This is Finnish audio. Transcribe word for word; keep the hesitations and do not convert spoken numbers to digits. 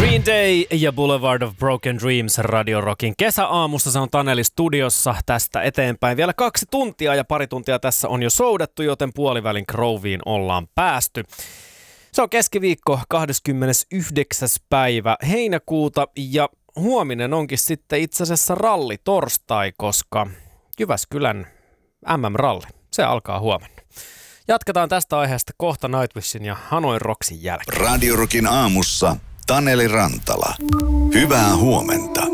Green Day ja Boulevard of Broken Dreams Radio Rockin kesäaamussa. Se on Taneli studiossa tästä eteenpäin. Vielä kaksi tuntia ja pari tuntia tässä on jo soudattu, joten puolivälin Groveen ollaan päästy. Se on keskiviikko kahdeskymmenesyhdeksäs päivä heinäkuuta ja huominen onkin sitten itse asiassa ralli torstai, koska Jyväskylän M M-ralli, se alkaa huomenna. Jatketaan tästä aiheesta kohta Nightwishin ja Hanoi Rocksin jälkeen. Radio Rockin aamussa Taneli Rantala. Hyvää huomenta.